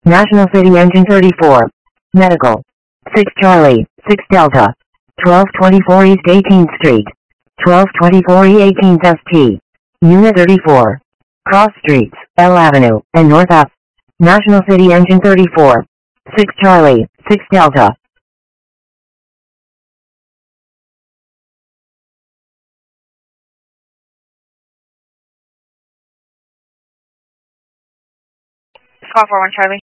National City Engine 34. Medical. 6 Charlie, 6 Delta. 1224 East 18th Street. 1224 E 18th ST. Unit 34. Cross Streets, L Avenue, and North Ave. National City Engine 34. 6 Charlie, 6 Delta. Call for 1 Charlie.